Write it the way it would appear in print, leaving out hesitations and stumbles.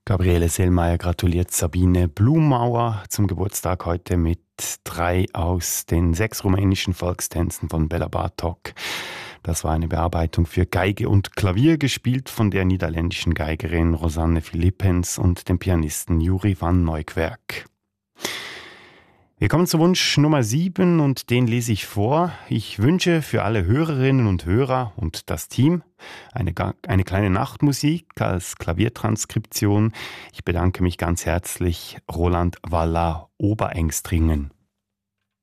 Gabriele Sellmeier gratuliert Sabine Blumauer zum Geburtstag heute mit 3 aus den 6 rumänischen Volkstänzen von Bela Bartok. Das war eine Bearbeitung für Geige und Klavier, gespielt von der niederländischen Geigerin Rosanne Philippens und dem Pianisten Juri van Neukwerk. Wir kommen zu Wunsch Nummer 7 und den lese ich vor. Ich wünsche für alle Hörerinnen und Hörer und das Team eine kleine Nachtmusik als Klaviertranskription. Ich bedanke mich ganz herzlich Roland Waller Oberengstringen.